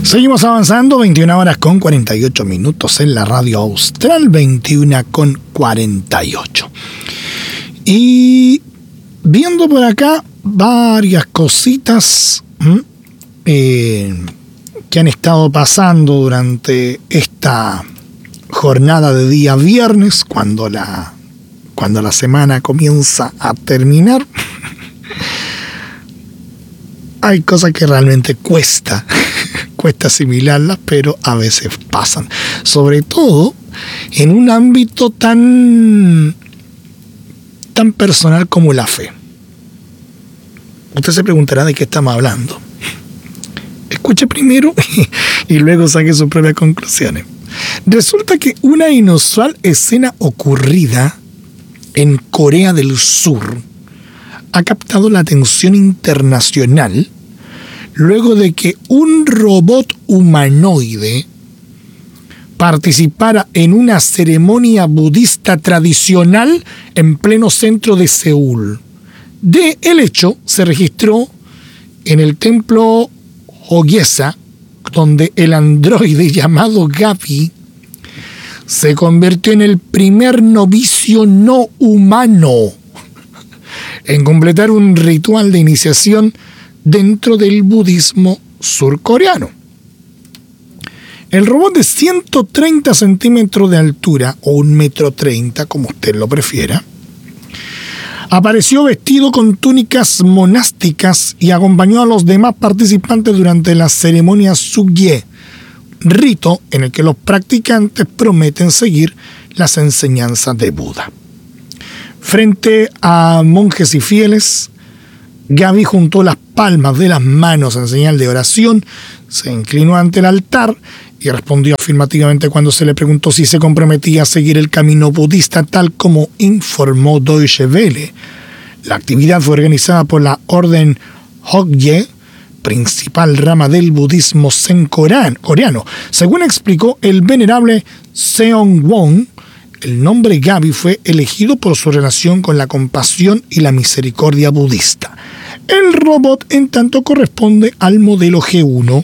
Seguimos avanzando, 21 horas con 48 minutos en la radio austral, 21 con 48. Y viendo por acá varias cositas que han estado pasando durante esta jornada de día viernes, cuando la semana comienza a terminar. Hay cosas que realmente cuesta asimilarlas, pero a veces pasan. Sobre todo en un ámbito tan personal como la fe. Usted se preguntará de qué estamos hablando. Escuche primero y luego saque sus propias conclusiones. Resulta que una inusual escena ocurrida en Corea del Sur ha captado la atención internacional luego de que un robot humanoide participara en una ceremonia budista tradicional en pleno centro de Seúl. El hecho se registró en el templo Hogyesa, donde el androide llamado Gaby se convirtió en el primer novicio no humano en completar un ritual de iniciación dentro del budismo surcoreano. El robot de 130 centímetros de altura, o 1,30 m, como usted lo prefiera, apareció vestido con túnicas monásticas y acompañó a los demás participantes durante la ceremonia Sugye, rito en el que los practicantes prometen seguir las enseñanzas de Buda. Frente a monjes y fieles, Gaby juntó las palmas de las manos en señal de oración, se inclinó ante el altar y respondió afirmativamente cuando se le preguntó si se comprometía a seguir el camino budista, tal como informó Deutsche Welle. La actividad fue organizada por la Orden Hokje, principal rama del budismo zen coreano. Según explicó el venerable Seong Won, el nombre Gaby fue elegido por su relación con la compasión y la misericordia budista. El robot, en tanto, corresponde al modelo G1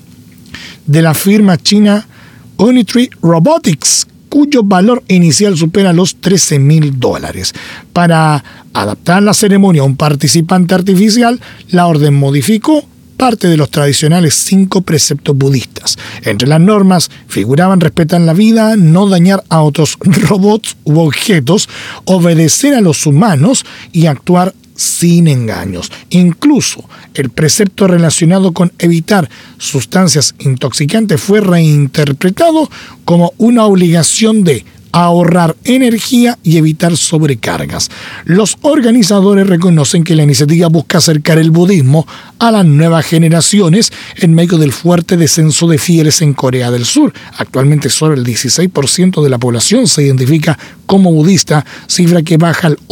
de la firma china Unitree Robotics, cuyo valor inicial supera los $13,000. Para adaptar la ceremonia a un participante artificial, la orden modificó parte de los tradicionales 5 preceptos budistas. Entre las normas figuraban respetar la vida, no dañar a otros robots u objetos, obedecer a los humanos y actuar sin engaños. Incluso el precepto relacionado con evitar sustancias intoxicantes fue reinterpretado como una obligación de ahorrar energía y evitar sobrecargas. Los organizadores reconocen que la iniciativa busca acercar el budismo a las nuevas generaciones en medio del fuerte descenso de fieles en Corea del Sur. Actualmente solo el 16% de la población se identifica como budista, cifra que baja al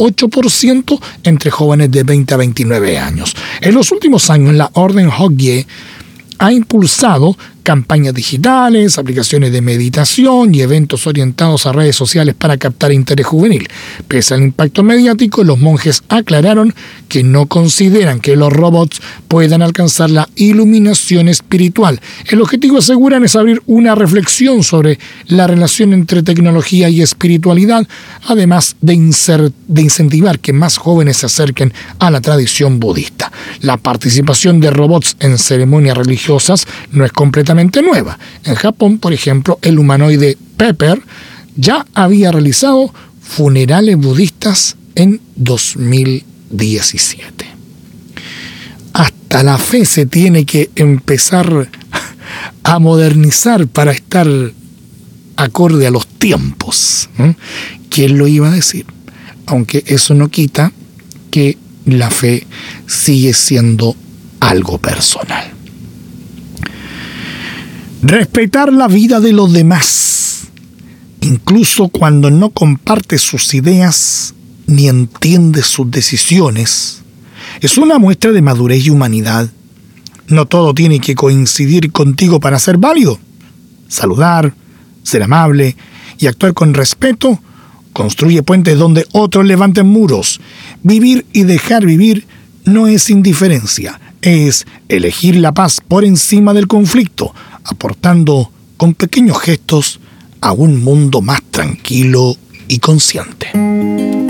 8% entre jóvenes de 20 a 29 años. En los últimos años, la Orden Hokje ha impulsado campañas digitales, aplicaciones de meditación y eventos orientados a redes sociales para captar interés juvenil. Pese al impacto mediático, los monjes aclararon que no consideran que los robots puedan alcanzar la iluminación espiritual. El objetivo, aseguran, es abrir una reflexión sobre la relación entre tecnología y espiritualidad, además de incentivar que más jóvenes se acerquen a la tradición budista. La participación de robots en ceremonias religiosas no es completamente nueva. En Japón, por ejemplo, el humanoide Pepper ya había realizado funerales budistas en 2017. Hasta la fe se tiene que empezar a modernizar para estar acorde a los tiempos. ¿Quién lo iba a decir? Aunque eso no quita que la fe sigue siendo algo personal. Respetar la vida de los demás, incluso cuando no comparte sus ideas ni entiende sus decisiones, es una muestra de madurez y humanidad. No todo tiene que coincidir contigo para ser válido. Saludar, ser amable y actuar con respeto construye puentes donde otros levanten muros. Vivir y dejar vivir no es indiferencia, es elegir la paz por encima del conflicto. aportando con pequeños gestos a un mundo más tranquilo y consciente.